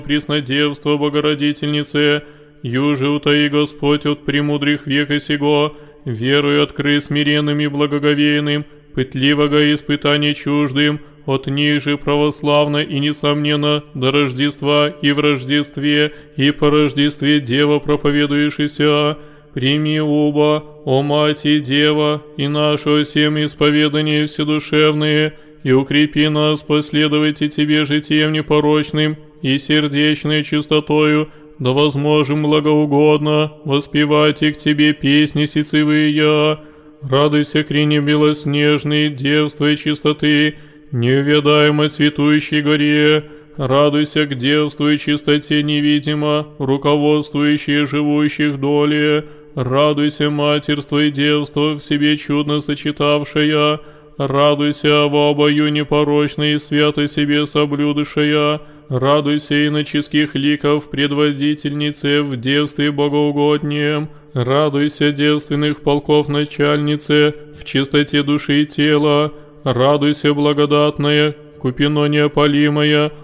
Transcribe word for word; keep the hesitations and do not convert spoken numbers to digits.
Преснодевство Богородительнице, юже утаи Господь от премудрых века сего, верою откры смиренным и благоговейным, пытливого испытания чуждым, от них же православно и несомненно до Рождества и в Рождестве, и по Рождестве Дева проповедующийся, прими оба, о Мать и Дева, и наше всем исповедание вседушевные, и укрепи нас последовать и Тебе житием непорочным и сердечной чистотою, да возможем благоугодно воспевать и к Тебе песни сицевые. Радуйся, крине белоснежной, девства и чистоты, неувядаемо цветущей горе, радуйся к девству и чистоте невидимо, руководствующей живущих доле, радуйся, матерство и девство в себе чудно сочетавшая, радуйся, во обою непорочной и свято себе соблюдышая, радуйся, иноческих ликов предводительнице в девстве богоугоднем, радуйся, девственных полков начальнице в чистоте души и тела, радуйся, благодатная, купино неопалимая,